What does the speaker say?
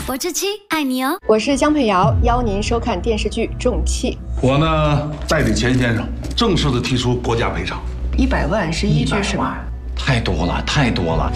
我这期爱你哦。 我是江佩瑶，邀您收看电视剧《重器》。 我呢，代理钱先生正式的提出国家赔偿 100万是依据什么？ 太多了，太多了。